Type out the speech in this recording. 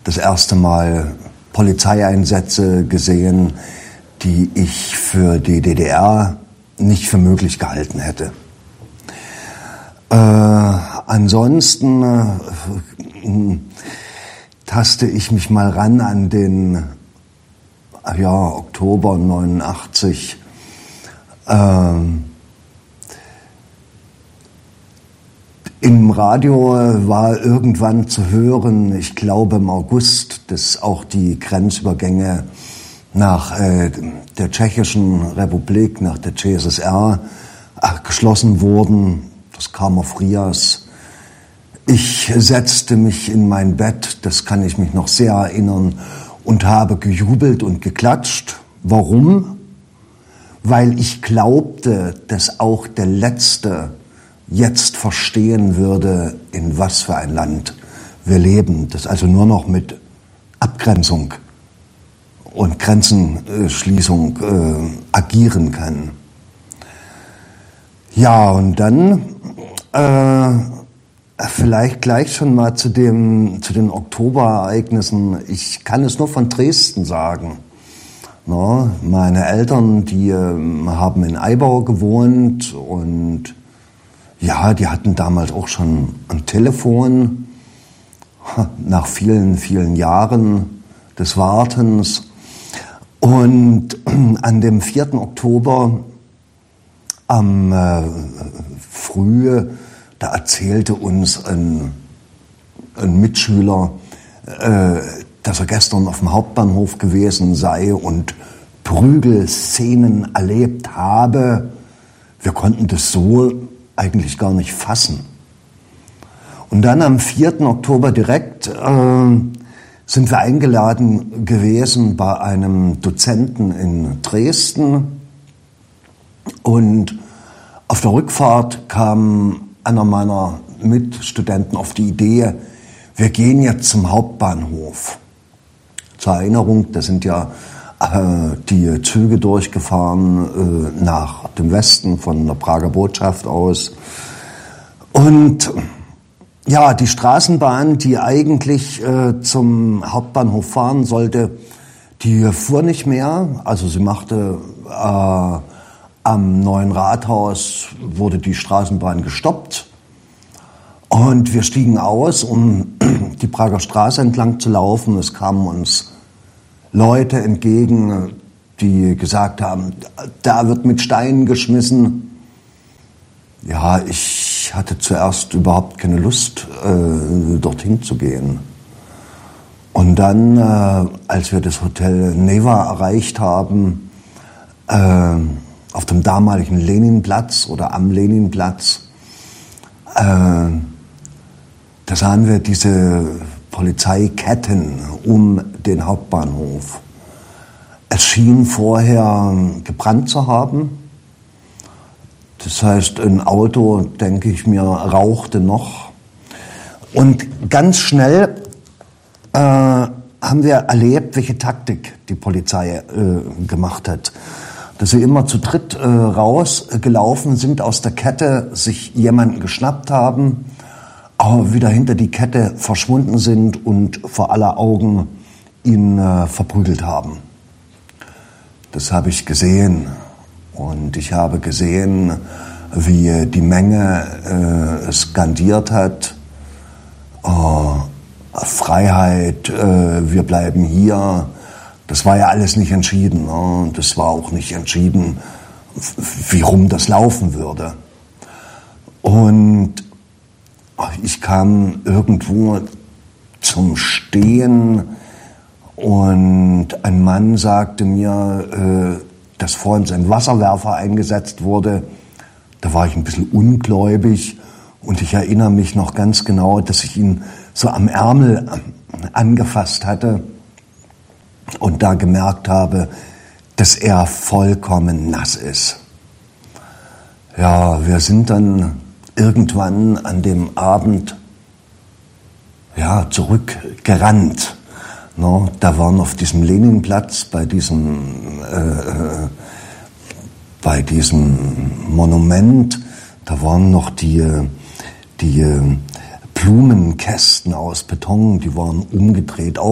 das erste Mal Polizeieinsätze gesehen, die ich für die DDR nicht für möglich gehalten hätte. Ansonsten taste ich mich mal ran an den Oktober 89. Im Radio war irgendwann zu hören, ich glaube im August, dass auch die Grenzübergänge nach der Tschechischen Republik, nach der CSSR geschlossen wurden. Das kam auf Rias. Ich setzte mich in mein Bett, das kann ich mich noch sehr erinnern, und habe gejubelt und geklatscht. Warum? Weil ich glaubte, dass auch der Letzte jetzt verstehen würde, in was für ein Land wir leben, das also nur noch mit Abgrenzung und Grenzenschließung agieren kann. Ja, und dann vielleicht gleich schon mal zu den Oktoberereignissen. Ich kann es nur von Dresden sagen. No, meine Eltern, die haben in Eibau gewohnt und ja, die hatten damals auch schon ein Telefon, nach vielen, vielen Jahren des Wartens. Und an dem 4. Oktober am Früh, da erzählte uns ein Mitschüler, dass er gestern auf dem Hauptbahnhof gewesen sei und Prügelszenen erlebt habe. Wir konnten das so eigentlich gar nicht fassen. Und dann am 4. Oktober direkt sind wir eingeladen gewesen bei einem Dozenten in Dresden. Und auf der Rückfahrt kam einer meiner Mitstudenten auf die Idee, wir gehen jetzt zum Hauptbahnhof. Zur Erinnerung, da sind ja die Züge durchgefahren nach dem Westen von der Prager Botschaft aus. Und ja, die Straßenbahn, die eigentlich zum Hauptbahnhof fahren sollte, die fuhr nicht mehr. Also sie machte am Neuen Rathaus, wurde die Straßenbahn gestoppt. Und wir stiegen aus, um die Prager Straße entlang zu laufen. Es kamen uns Leute entgegen, die gesagt haben, da wird mit Steinen geschmissen. Ja, ich hatte zuerst überhaupt keine Lust, dorthin zu gehen. Und dann, als wir das Hotel Neva erreicht haben, auf dem damaligen Leninplatz oder am Leninplatz, da sahen wir diese Polizeiketten um den Hauptbahnhof. Es schien vorher gebrannt zu haben. Das heißt, ein Auto, denke ich mir, rauchte noch. Und ganz schnell haben wir erlebt, welche Taktik die Polizei gemacht hat. Dass sie immer zu dritt rausgelaufen sind aus der Kette, sich jemanden geschnappt haben, aber wieder hinter die Kette verschwunden sind und vor aller Augen ihn verprügelt haben. Das habe ich gesehen. Und ich habe gesehen, wie die Menge skandiert hat, Freiheit, wir bleiben hier. Das war ja alles nicht entschieden. Ne? Das war auch nicht entschieden, wie rum das laufen würde. Und ich kam irgendwo zum Stehen und ein Mann sagte mir, dass vor uns ein Wasserwerfer eingesetzt wurde. Da war ich ein bisschen ungläubig und ich erinnere mich noch ganz genau, dass ich ihn so am Ärmel angefasst hatte und da gemerkt habe, dass er vollkommen nass ist. Ja, wir sind dann irgendwann an dem Abend zurückgerannt. No, da waren auf diesem Leninplatz, bei diesem Monument, da waren noch die Blumenkästen aus Beton, die waren umgedreht,